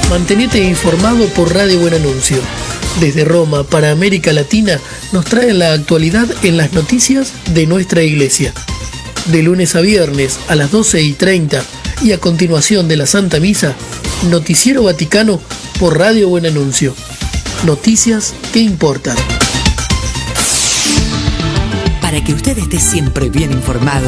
Mantenete informado por Radio Buen Anuncio. Desde Roma para América Latina nos trae la actualidad en las noticias de nuestra iglesia. De lunes a viernes a las 12:30 y a continuación de la Santa Misa, Noticiero Vaticano por Radio Buen Anuncio. Noticias que importan. Para que usted esté siempre bien informado,